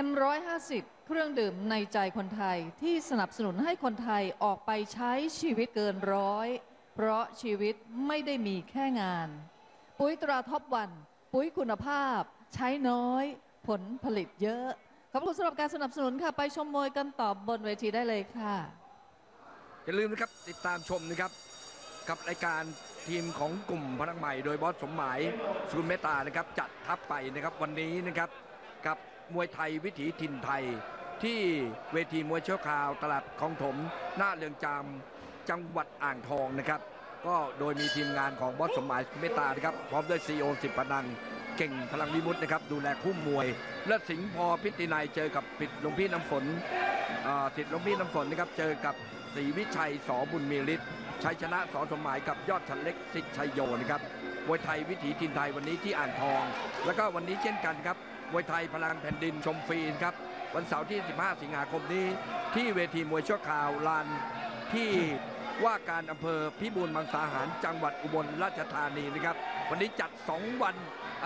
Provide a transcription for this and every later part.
M150 เครื่องดื่มในใจคนไทยที่สนับสนุนให้คนไทยออกไปใช้ชีวิตเกินร้อยเพราะชีวิตไม่ได้มีแค่งานปุ๋ยตราท็อปวันปุ๋ยคุณภาพใช้น้อยผลผลิตเยอะขอบคุณสำหรับการสนับสนุนค่ะไปชมมวยกันต่อบนเวทีได้เลยค่ะอย่าลืมนะครับติดตามชมนะครับกับรายการทีมของกลุ่มพลังใหม่โดยบอสสมหมายสุนเมตตานะครับจัดทัพไปนะครับวันนี้นะครับกับมวยไทยวิถีถิ่นไทยที่เวทีมวยชั่วคราวตลาดคลองถมหน้าเรือนจำจังหวัดอ่างทองนะครับก็โดยมีทีมงานของบอสสมหมายสุนเมตตานะครับพร้อมด้วยซีโอสิบพนังเก่งพลังวิมุตต์นะครับดูแลคู่มวยและสิงห์พอพิตินัยเจอกับปิดหลวงพี่น้ำฝนสิทธิ์หลวงพี่น้ำฝนนะครับเจอกับศรีวิชัยสบุญมีฤทธิ์ชัยชนะสสมหมายกับยอดชันเล็กสิทธิ์ชัยโยนะครับมวยไทยวิถีถิ่นไทยวันนี้ที่อ่างทองแล้วก็วันนี้เช่นกันครับมวยไทยพลังแผ่นดินชมฟรีครับวันเสาร์ที่15 สิงหาคมนี้ที่เวทีมวยชั่วคราวลานที่ว่าการอำเภอพิบูลมังสาหารจังหวัดอุบลราชธานีนะครับวันนี้จัด2 วัน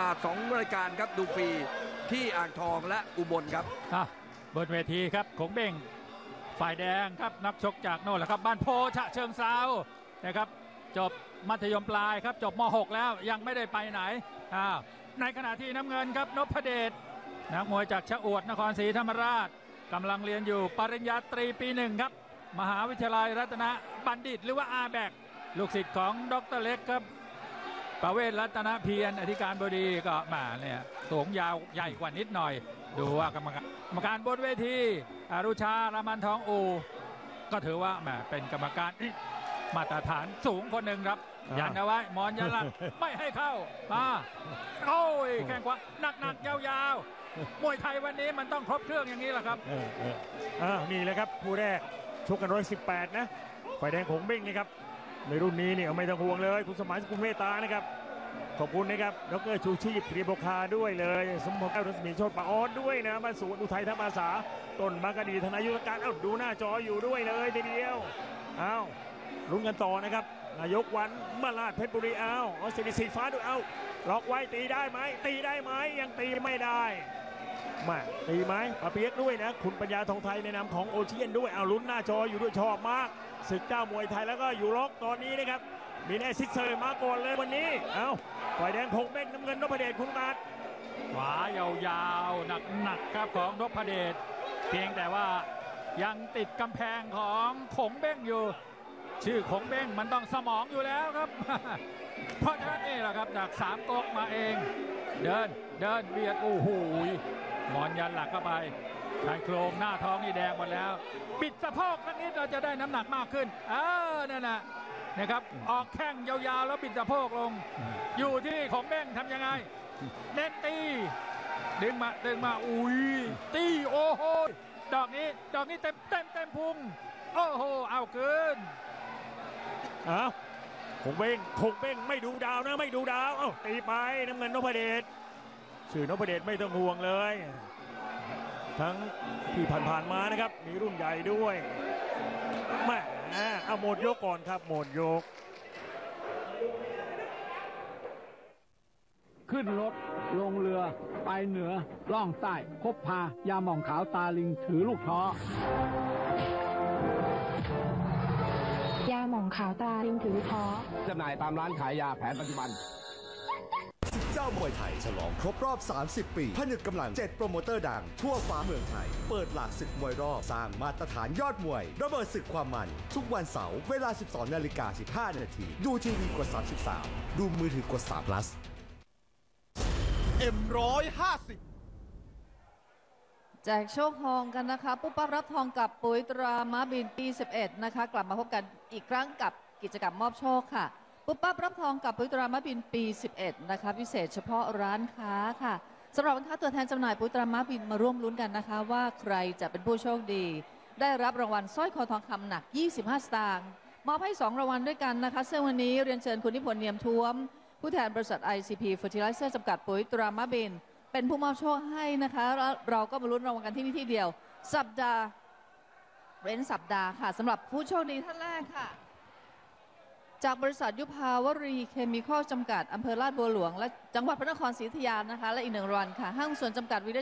2 รายการครับดูฟรีที่อ่างทองและอุบลครับบนเวทีครับขงเบ้งฝ่ายแดงครับนักชกจากโน่นแหละครับบ้านโพฉะเชิงเซานะครับจบมัธยมปลายครับจบม.6 แล้วยังไม่ได้ไปไหนในขณะที่น้ำเงินครับนพเดชนักมวยจากชะอวดนครศรีธรรมราชกำลังเรียนอยู่ปริญญาตรีปี 1ครับมหาวิทยาลัยรัตนบัณฑิตหรือว่าอาแบกลูกศิษย์ของดร.เล็กครับประเวศรัตนเพียรอธิการบดีก็มาเนี่ยสูงยาวใหญ่กว่านิดหน่อยดูว่ากรรมการบนเวทีอรุชารามันทองอูก็ถือว่าแหมเป็นกรรมการมาตรฐานสูงคนหนึ่งครับยันเอาไว้มอนยันหลักไม่ให้เข้าโอ้ยแข่งกว่าหนักยาวๆมวยไทยวันนี้มันต้องครบเครื่องอย่างนี้แหละครับนี่แหละครับคู่แรกชกกัน118นะฝ่ายแดงขงเบ้งนี่ครับในรุ่นนี้เนี่ยไม่ต้องห่วงเลยคุณสมัยสุนเมตตานะครับขอบคุณนะครับดร.ชูชีพเรียบคาด้วยเลยสมพงษ์แก้วรัศมีโชติปะออดด้วยนะมาสู่อุทัยธรรมอาสาต้นมากดีธนายุทธการดูหน้าจออยู่ด้วยเลยทีเดียวลุ้นกันต่อนะครับนายกวันมาลาดเพชรบุรีเอาสิริสีฟ้าด้วยล็อกไว้ตีได้ไหมยังตีไม่ได้มาตีไหมปะเปียกด้วยนะคุณปัญญาทองไทยในนามของโอเชียนด้วยลุ้นหน้าจออยู่ด้วยชอบมากศึกเจ้ามวยไทยแล้วก็อยู่ล็อกตอนนี้นะครับมีแอซิสเซอร์มาก่อนเลยวันนี้ฝ่ายแดงคงเบ้งน้ำเงินนพเดชคุณมาดขวายาวๆหนักครับของนพเดชเพียงแต่ว่ายังติดกำแพงของขงเบ้งอยู่ชื่อขงเบ้งมันต้องสมองอยู่แล้วครับเพราะฉะนั้นนี่แหละครับจาก3 ก๊กมาเองเดินเบียดโอ้โหหมอนยันหลักเข้าไปชายโครงหน้าท้องนี่แดงหมดแล้วบิดสะโพกสักนิดเราจะได้น้ำหนักมากขึ้นนั่นน่ะนะครับออกแข้งยาวๆแล้วบิดสะโพกลงอยู่ที่ของเบ้งทำยังไงเน้นตีดึงมาอุ้ยตีโอ้โหดอกนี้เต็มพุงโอ้โหเอาคืนคงเบ้งไม่ดูดาวนะไม่ดูดาวตีไปน้ำเงินนพเดชชื่อนพเดชไม่ต้องห่วงเลยทั้งที่ผ่านมานะครับมีรุ่นใหญ่ด้วยแม่หมดยกก่อนครับหมดยกขึ้นรถลงเรือไปเหนือล่องใต้พบพายาหม่องขาวตาลิงถือลูกท้อยาหม่องขาวตาลิงถือท้อจำหน่ายตามร้านขายยาแผนปัจจุบันเจ้ามวยไทยฉลองครบรอบ 30 ปีผนึกกำลัง7โปรโมเตอร์ดังทั่วฟ้าเมืองไทยเปิดหลากศึกมวยรอบสร้างมาตรฐานยอดมวยระเบิดศึกความมันทุกวันเสาร์เวลา 12:15 น.ดูทีวีกด33ดูมือถือกด3 plus M150 แจกโชคทองกันนะคะปุ๊บปั๊บรับทองกับปุ๋ยตราม้าบินปี11นะคะกลับมาพบกันอีกครั้งกับกิจกรรมมอบโชคค่ะปุ๊บปั๊บรับทองกับปุ๋ยตราม้าบินปี11นะคะพิเศษเฉพาะร้านค้าค่ะสำหรับร้านค้าตัวแทนจำหน่ายปุ๋ยตราม้าบินมาร่วมลุ้นกันนะคะว่าใครจะเป็นผู้โชคดีได้รับรางวัลสร้อยคอทองคำหนัก25 สตางค์มอบให้2 รางวัลด้วยกันนะคะซึ่งวันนี้เรียนเชิญคุณนิพนธ์เนียมท้วมผู้แทนบริษัท ICP Fertilizer จำกัดปุ๋ยตราม้าบินเป็นผู้มอบโชคให้นะคะแล้วเราก็มาลุ้นรางวัลกันที่นี่ที่เดียวสัปดาห์เว้นสัปดาห์ค่ะสำหรับผู้โชคดีท่านแรกค่ะจากบริษัทยุพาวรีเคมีคอลจำกัดอำเภอลาดบัวหลวงและจังหวัดพระนครศรีอยุธยานะคะและอีก1 รางวัลค่ะห้างส่วนจำกัด